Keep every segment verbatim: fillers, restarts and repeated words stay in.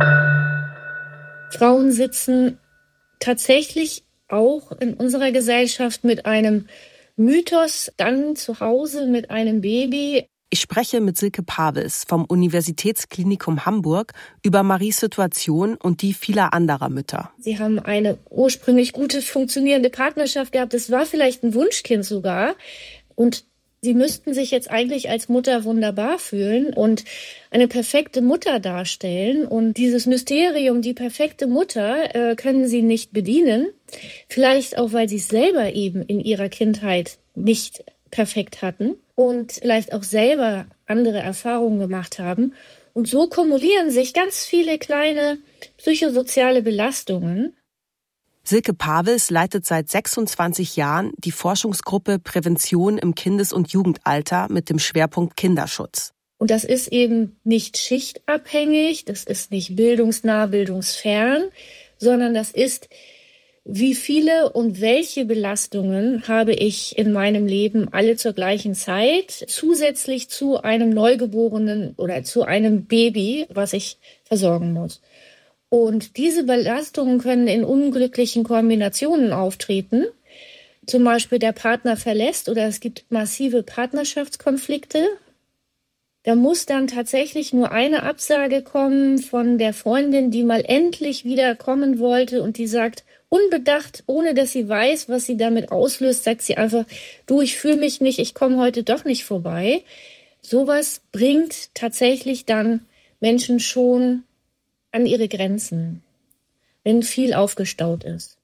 Frauen sitzen tatsächlich auch in unserer Gesellschaft mit einem Mythos dann zu Hause mit einem Baby. Ich spreche mit Silke Pawels vom Universitätsklinikum Hamburg über Maries Situation und die vieler anderer Mütter. Sie haben eine ursprünglich gute, funktionierende Partnerschaft gehabt. Das war vielleicht ein Wunschkind sogar. Und sie müssten sich jetzt eigentlich als Mutter wunderbar fühlen und eine perfekte Mutter darstellen. Und dieses Mysterium, die perfekte Mutter, äh, können sie nicht bedienen. Vielleicht auch, weil sie es selber eben in ihrer Kindheit nicht perfekt hatten und vielleicht auch selber andere Erfahrungen gemacht haben. Und so kumulieren sich ganz viele kleine psychosoziale Belastungen. Silke Pawels leitet seit sechsundzwanzig Jahren die Forschungsgruppe Prävention im Kindes- und Jugendalter mit dem Schwerpunkt Kinderschutz. Und das ist eben nicht schichtabhängig, das ist nicht bildungsnah, bildungsfern, sondern das ist, wie viele und welche Belastungen habe ich in meinem Leben alle zur gleichen Zeit, zusätzlich zu einem Neugeborenen oder zu einem Baby, was ich versorgen muss. Und diese Belastungen können in unglücklichen Kombinationen auftreten. Zum Beispiel der Partner verlässt oder es gibt massive Partnerschaftskonflikte. Da muss dann tatsächlich nur eine Absage kommen von der Freundin, die mal endlich wieder kommen wollte und die sagt, unbedacht, ohne dass sie weiß, was sie damit auslöst, sagt sie einfach, du, ich fühle mich nicht, ich komme heute doch nicht vorbei. Sowas bringt tatsächlich dann Menschen schon an ihre Grenzen, wenn viel aufgestaut ist.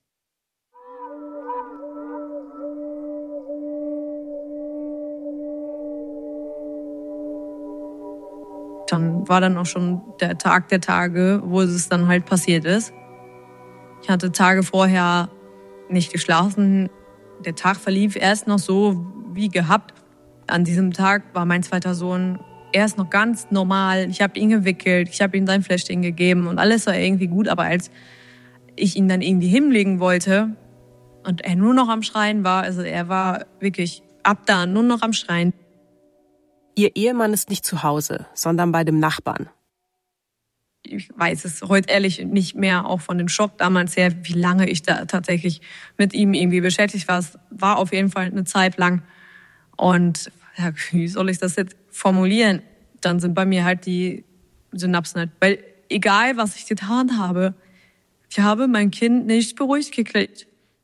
Dann war dann auch schon der Tag der Tage, wo es dann halt passiert ist. Ich hatte Tage vorher nicht geschlafen. Der Tag verlief erst noch so wie gehabt. An diesem Tag war mein zweiter Sohn erst noch ganz normal. Ich habe ihn gewickelt, ich habe ihm sein Fläschchen gegeben und alles war irgendwie gut. Aber als ich ihn dann irgendwie hinlegen wollte und er nur noch am Schreien war, also er war wirklich ab da nur noch am Schreien. Ihr Ehemann ist nicht zu Hause, sondern bei dem Nachbarn. Ich weiß es heute ehrlich nicht mehr, auch von dem Schock damals her, wie lange ich da tatsächlich mit ihm irgendwie beschäftigt war. Es war auf jeden Fall eine Zeit lang. Und ja, wie soll ich das jetzt formulieren? Dann sind bei mir halt die Synapsen halt, weil egal, was ich getan habe, ich habe mein Kind nicht beruhigt gekriegt.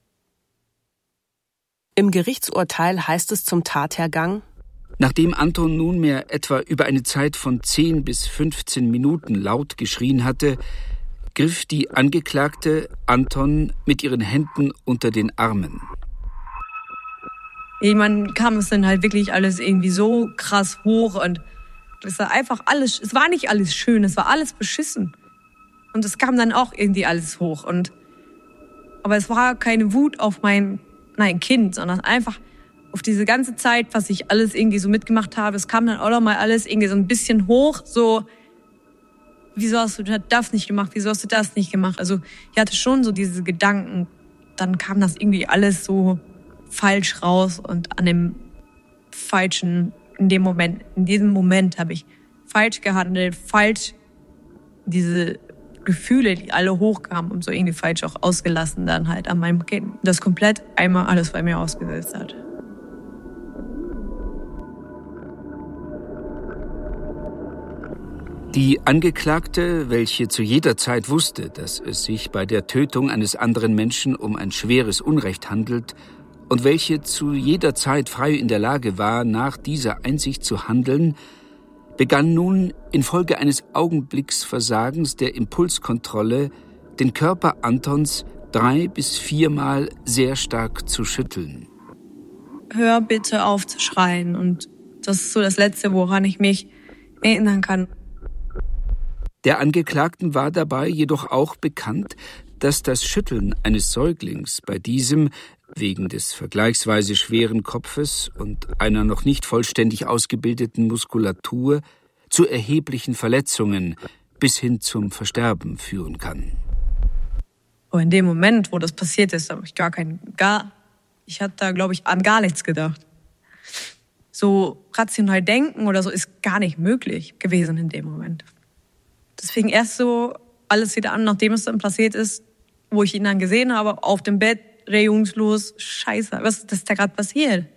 Im Gerichtsurteil heißt es zum Tathergang: Nachdem Anton nunmehr etwa über eine Zeit von zehn bis fünfzehn Minuten laut geschrien hatte, griff die Angeklagte Anton mit ihren Händen unter den Armen. Irgendwann kam es dann halt wirklich alles irgendwie so krass hoch und es war einfach alles, es war nicht alles schön, es war alles beschissen. Und es kam dann auch irgendwie alles hoch. Und, aber es war keine Wut auf mein, nein, Kind, sondern einfach auf diese ganze Zeit, was ich alles irgendwie so mitgemacht habe. Es kam dann auch noch mal alles irgendwie so ein bisschen hoch, so, wieso hast du das nicht gemacht, wieso hast du das nicht gemacht? Also ich hatte schon so diese Gedanken, dann kam das irgendwie alles so falsch raus und an dem falschen, in dem Moment, in diesem Moment habe ich falsch gehandelt, falsch diese Gefühle, die alle hochkamen und so irgendwie falsch auch ausgelassen dann halt an meinem Kind. Das komplett einmal alles bei mir ausgesetzt hat. Die Angeklagte, welche zu jeder Zeit wusste, dass es sich bei der Tötung eines anderen Menschen um ein schweres Unrecht handelt und welche zu jeder Zeit frei in der Lage war, nach dieser Einsicht zu handeln, begann nun infolge eines Augenblicksversagens der Impulskontrolle den Körper Antons drei- bis viermal sehr stark zu schütteln. Hör bitte auf zu schreien, und das ist so das Letzte, woran ich mich erinnern kann. Der Angeklagten war dabei jedoch auch bekannt, dass das Schütteln eines Säuglings bei diesem wegen des vergleichsweise schweren Kopfes und einer noch nicht vollständig ausgebildeten Muskulatur zu erheblichen Verletzungen bis hin zum Versterben führen kann. Und in dem Moment, wo das passiert ist, habe ich gar kein, gar, ich hatte da, glaube ich, an gar nichts gedacht. So rational denken oder so ist gar nicht möglich gewesen in dem Moment. Deswegen erst so alles wieder an, nachdem es dann passiert ist, wo ich ihn dann gesehen habe, auf dem Bett, regungslos, scheiße, was ist da gerade passiert?